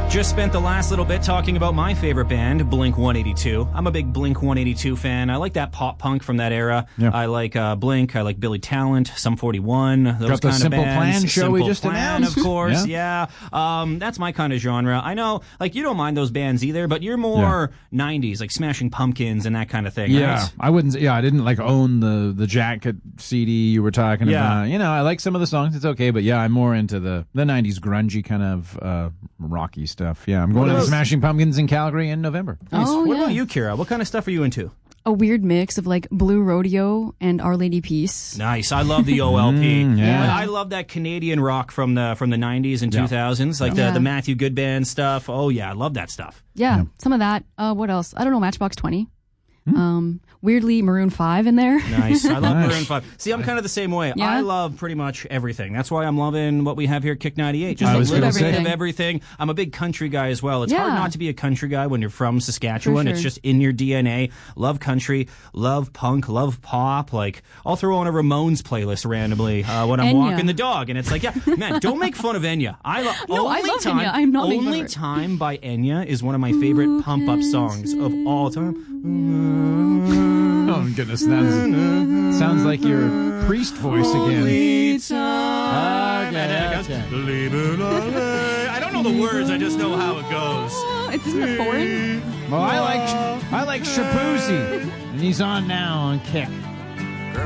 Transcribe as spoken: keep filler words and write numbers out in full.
Just spent the last little bit talking about my favorite band, Blink one eighty-two. I'm a big Blink one eighty-two fan. I like that pop punk from that era. Yeah. I like uh, Blink. I like Billy Talent, Sum forty-one. Those Got the kind Simple of bands. Plan show Simple we just Plan, announced. of course. Yeah. Yeah. Um, that's my kind of genre. I know, like, you don't mind those bands either, but you're more yeah. nineties, like Smashing Pumpkins and that kind of thing. Yeah, right? I wouldn't. Yeah, I didn't like own the the Jacket C D you were talking Yeah. about. You know, I like some of the songs. It's okay, but yeah, I'm more into the the nineties grungy kind of uh, rocky stuff. Yeah, I'm going What to the else? Smashing Pumpkins in Calgary in November. Oh, What yeah. about you, Kira? What kind of stuff are you into? A weird mix of like Blue Rodeo and Our Lady Peace. Nice. I love the O L P. Mm, yeah. But I love that Canadian rock from the from the nineties and two thousands, like Yeah. the, the Matthew Good Band stuff. Oh, yeah, I love that stuff. Yeah, Yeah. some of that. Uh, what else? I don't know, Matchbox twenty. Um, weirdly, Maroon five in there. Nice. I love Nice. Maroon five. See, I'm kind of the same way. Yeah? I love pretty much everything. That's why I'm loving what we have here at Kick ninety-eight. Just I a was little gonna bit say. of everything. I'm a big country guy as well. It's hard Yeah. not to be a country guy when you're from Saskatchewan. For It's sure. just in your D N A. Love country, love punk, love pop. Like, I'll throw on a Ramones playlist randomly uh, when I'm Enya. walking the dog. And it's like, yeah, man, don't make fun of Enya. I lo- No, I only love time, Enya. I'm not making fun Only of her. Time by Enya is one of my favorite pump-up songs of all time. Oh goodness, sounds sounds like your priest voice again. Only Okay, time. okay. I don't know the words. I just know how it goes. Oh, it's isn't it foreign? Well, I like I like Shabuzi, and he's on now on Kick.